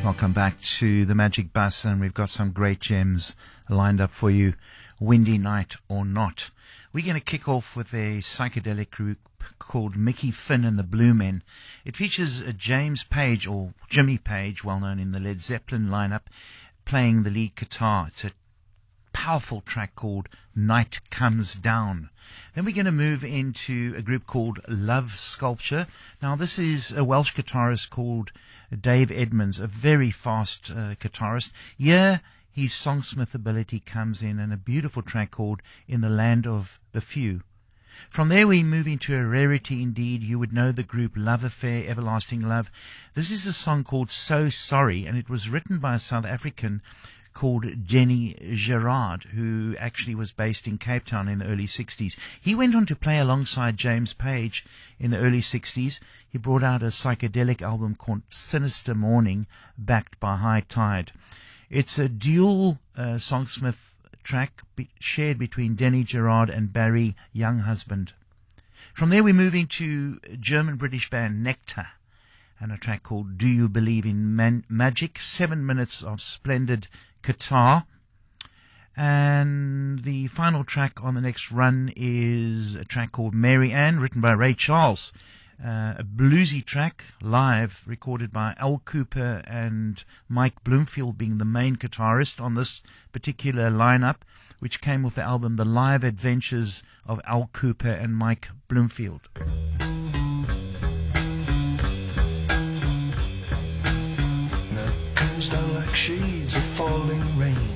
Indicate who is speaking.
Speaker 1: Welcome back to the Magic Bus, and we've got some great gems lined up for you, windy night or not. We're going to kick off with a psychedelic group called Mickey Finn and the Blue Men. It features James Page, or Jimmy Page, well known in the Led Zeppelin lineup, playing the lead guitar. It's a powerful track called Night Comes Down. Then we're going to move into a group called Love Sculpture. Now this is a Welsh guitarist called Dave Edmonds, a very fast guitarist. Yeah, his songsmith ability comes in, and a beautiful track called In the Land of the Few. From there we move into a rarity indeed. You would know the group Love Affair, Everlasting Love. This is a song called So Sorry, and it was written by a South African called Denny Gerard, who actually was based in Cape Town in the early 60s. He went on to play alongside James Page in the early 60s. He brought out a psychedelic album called Sinister Morning, backed by High Tide. It's a dual songsmith track shared between Denny Gerard and Barry Younghusband. From there we move into German-British band Nectar, and a track called Do You Believe in Magic? 7 minutes of splendid guitar. And the final track on the next run is a track called Mary Ann, written by Ray Charles. A bluesy track, live, recorded by Al Cooper and Mike Bloomfield being the main guitarist on this particular lineup, which came with the album The Live Adventures of Al Cooper and Mike Bloomfield.
Speaker 2: Now it comes down like shades of falling rain.